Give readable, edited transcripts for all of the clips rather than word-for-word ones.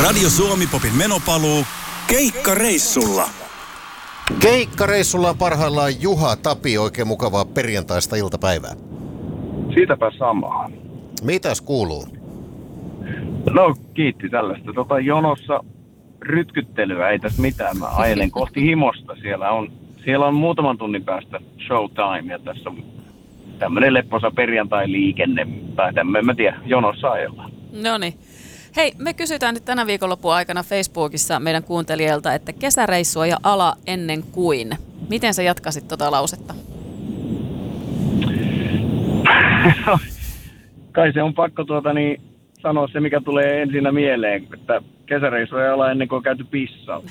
Radio Suomi-popin menopaluu keikkareissulla. Keikkareissulla on parhaillaan Juha Tapio. Oikein mukavaa perjantaista iltapäivää. Siitäpä samaa. Mitäs kuuluu? No kiitti tällaista. Jonossa rytkyttelyä, ei tässä mitään. Mä ajelen kohti Himosta. Siellä on muutaman tunnin päästä showtime ja tässä on tämmönen lepposa perjantai-liikenne. Tai tämmöinen, mä tiedän, jonossa ajellaan. Noniin. Hei, me kysytään nyt tänä viikonlopun aikana Facebookissa meidän kuuntelijoilta, että kesäreissua ja ala ennen kuin. Miten sä jatkasit tota lausetta? Kai se on pakko sanoa se, mikä tulee ensinnä mieleen, että kesäreissua ja ala ennen kuin on käyty pissalla.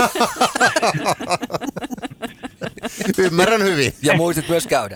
Ymmärrän hyvin. Ja muistit myös käydä.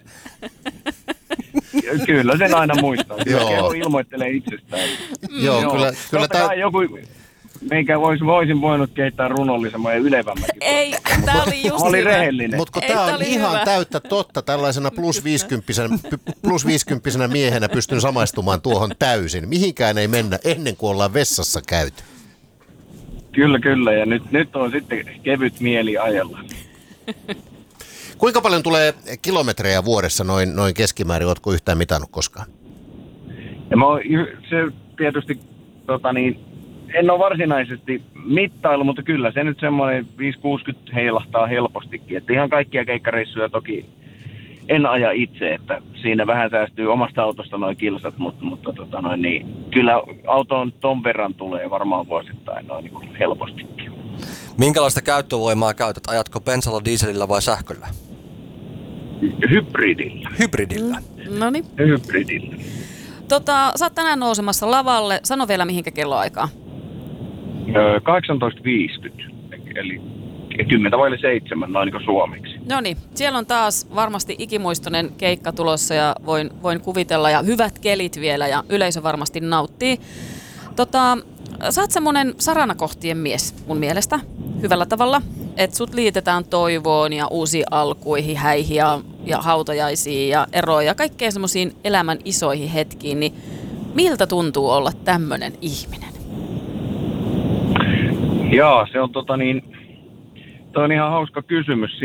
Kyllä sen aina muistaa. Joo. Ilmoittelee itsestään. Joo, kyllä tämä joku, meikä voisin voinut kehittää runollisemman ja ylevämmäkin. Ei, tää oli just oli hyvä. rehellinen. Mutta kun tää on ihan hyvä. täyttä totta, tällaisena plus 50 miehenä pystyn samaistumaan tuohon täysin. Mihinkään ei mennä ennen kuin ollaan vessassa käyty. Kyllä. Ja nyt on sitten kevyt mieli ajella. Kuinka paljon tulee kilometrejä vuodessa noin keskimäärin? Ootko yhtään mitannut koskaan? Ja se tietysti, en ole varsinaisesti mittailu, mutta kyllä se nyt semmoinen 5-60 heilahtaa helpostikin. Että ihan kaikkia keikkareissuja toki en aja itse, että siinä vähän säästyy omasta autosta noin kilsat, mutta kyllä autoon ton verran tulee varmaan vuosittain noin niin helpostikin. Minkälaista käyttövoimaa käytät? Ajatko bensalla, dieselillä vai sähköllä? Hybridillä. Hybridillä. Noniin. Hybridillä. Sä oot tänään nousemassa lavalle. Sano vielä mihinkä kelloaikaa. 18.50, eli 10:07, noin niin kuin suomeksi. Noniin, siellä on taas varmasti ikimuistoinen keikka tulossa ja voin kuvitella ja hyvät kelit vielä ja yleisö varmasti nauttii. Sä oot semmonen saranakohtien mies mun mielestä hyvällä tavalla, että sut liitetään toivoon ja uusiin alkuihin, häihin ja hautajaisiin ja eroihin ja kaikkeen semmoisiin elämän isoihin hetkiin, niin miltä tuntuu olla tämmönen ihminen? Jaa, se on toi on ihan hauska kysymys.